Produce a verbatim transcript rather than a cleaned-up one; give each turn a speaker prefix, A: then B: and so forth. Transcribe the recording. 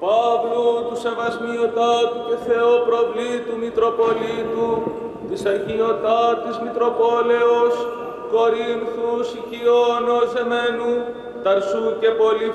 A: Παύλου του Σεβασμιωτάτου και Θεοπροβλήτου Μητροπολίτου, της Αγιωτάτης Μητροπόλεως, Κορίνθου, Σικιώνος, Εμένου, Ταρσού και Πολυ